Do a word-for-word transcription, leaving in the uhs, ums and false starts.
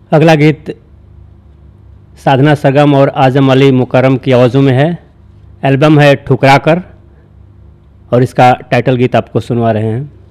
अगला गीत साधना सरगम और आज़म अली मुकर्रम की आवाज़ों में है। एल्बम है ठुकरा कर और इसका टाइटल गीत आपको सुनवा रहे हैं।